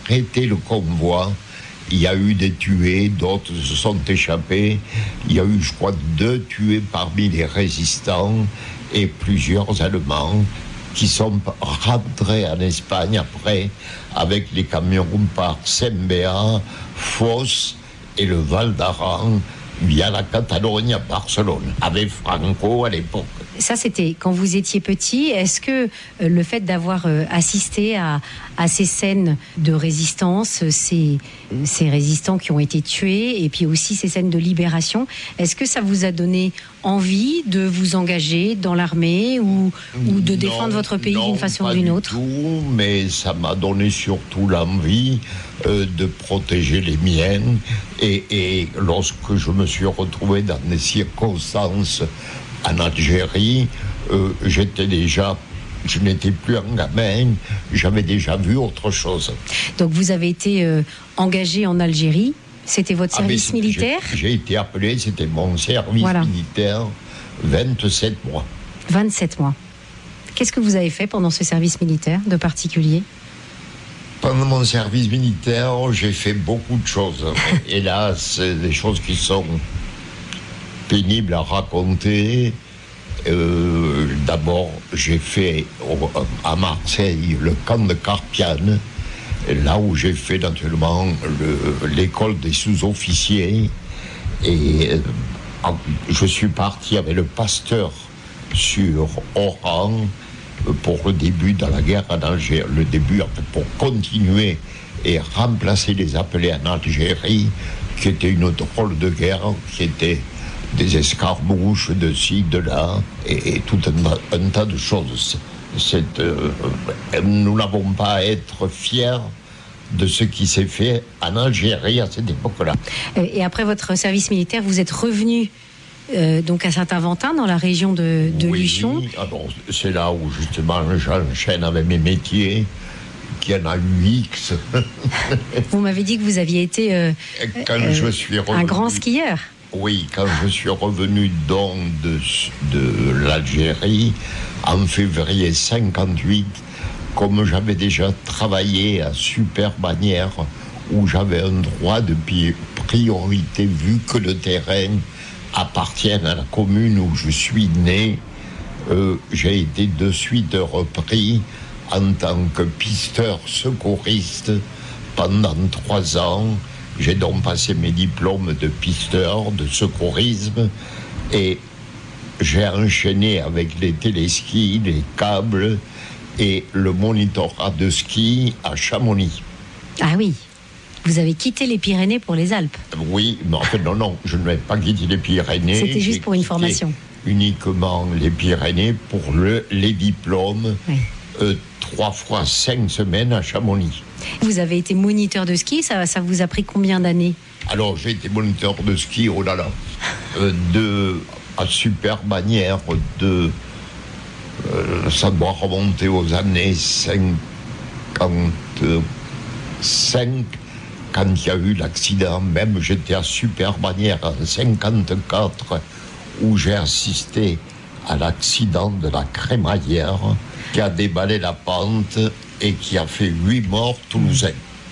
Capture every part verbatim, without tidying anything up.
arrêté le convoi. Il y a eu des tués, d'autres se sont échappés. Il y a eu, je crois, deux tués parmi les résistants et plusieurs Allemands qui sont rentrés en Espagne après avec les camions par Saint-Béat, Fos et le Val d'Aran via la Catalogne à Barcelone, avec Franco à l'époque. Ça, c'était quand vous étiez petit. Est-ce que euh, le fait d'avoir euh, assisté à, à ces scènes de résistance, ces, ces résistants qui ont été tués, et puis aussi ces scènes de libération, est-ce que ça vous a donné envie de vous engager dans l'armée ou, ou de défendre non, votre pays non, d'une façon ou d'une du autre? tout, mais ça m'a donné surtout l'envie euh, de protéger les miens. Et, et lorsque je me suis retrouvé dans des circonstances en Algérie, euh, j'étais déjà, je n'étais plus un gamin, j'avais déjà vu autre chose. Donc vous avez été euh, engagé en Algérie, c'était votre service ah, militaire? j'ai, j'ai été appelé, c'était mon service voilà. militaire, vingt-sept mois. vingt-sept mois. Qu'est-ce que vous avez fait pendant ce service militaire de particulier? Pendant mon service militaire, j'ai fait beaucoup de choses. Et là, c'est des choses qui sont pénibles à raconter. Euh, d'abord, j'ai fait au, à Marseille le camp de Carpiane, là où j'ai fait naturellement le, l'école des sous-officiers. Et euh, je suis parti avec le pasteur sur Oran pour le début de la guerre en Algérie, le début pour continuer et remplacer les appelés en Algérie, qui était une drôle de guerre, qui était des escarmouches de ci, de là, et, et tout un, un tas de choses. C'est, euh, nous n'avons pas à être fiers de ce qui s'est fait en Algérie à cette époque-là. Et après votre service militaire, vous êtes revenu euh, donc à Saint-Aventin, dans la région de, de oui, Luchon. Alors, c'est là où justement j'enchaîne avec mes métiers, qui en a eu X. Vous m'avez dit que vous aviez été euh, quand euh, je suis revenu, un grand skieur. Oui, quand je suis revenu donc de, de l'Algérie, en février cinquante-huit, comme j'avais déjà travaillé à Super-Bagnères, où j'avais un droit de priorité vu que le terrain appartient à la commune où je suis né, euh, j'ai été de suite repris en tant que pisteur secouriste pendant trois ans. J'ai donc passé mes diplômes de pisteur, de secourisme, et j'ai enchaîné avec les téléskis, les câbles et le monitorat de ski à Chamonix. Ah oui, vous avez quitté les Pyrénées pour les Alpes. Oui, mais en fait non, non, je n'ai pas quitté les Pyrénées. C'était juste pour une formation. Uniquement les Pyrénées pour le, les diplômes, oui. euh, trois fois cinq semaines à Chamonix. Vous avez été moniteur de ski, ça, ça vous a pris combien d'années? Alors j'ai été moniteur de ski, oh là là, euh, de, à Super-Bagnères, de, euh, ça doit remonter aux années cinquante-cinq, quand il y a eu l'accident. Même j'étais à Super-Bagnères en cinquante-quatre, où j'ai assisté à l'accident de la crémaillère qui a déballé la pente et qui a fait huit morts toulousains.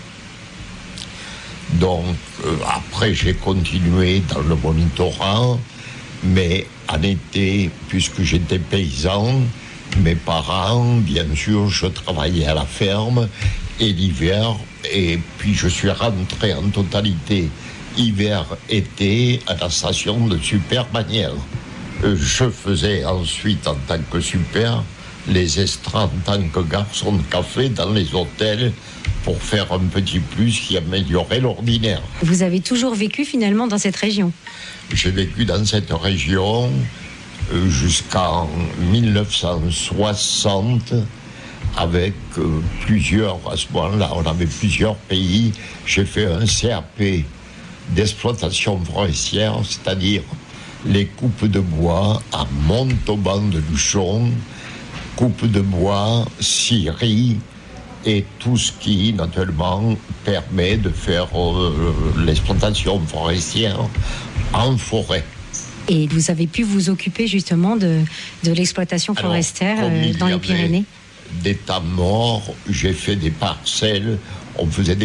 Donc, euh, après, j'ai continué dans le monitorat, mais en été, puisque j'étais paysan, mes parents, bien sûr, je travaillais à la ferme, et l'hiver, et puis je suis rentré en totalité hiver-été à la station de Super-Bagnères. Euh, je faisais ensuite, en tant que super, les extras en tant que garçon de café dans les hôtels pour faire un petit plus qui améliorait l'ordinaire. Vous avez toujours vécu finalement dans cette région? J'ai vécu dans cette région euh, jusqu'en dix-neuf cent soixante avec euh, plusieurs, à ce moment-là, on avait plusieurs pays. J'ai fait un C A P d'exploitation forestière, c'est-à-dire les coupes de bois à Montauban de Luchon, coupe de bois, scierie et tout ce qui, naturellement, permet de faire euh, l'exploitation forestière en forêt. Et vous avez pu vous occuper justement de, de l'exploitation forestière Alors, euh, dans les Pyrénées? Des temps morts, j'ai fait des parcelles, on faisait des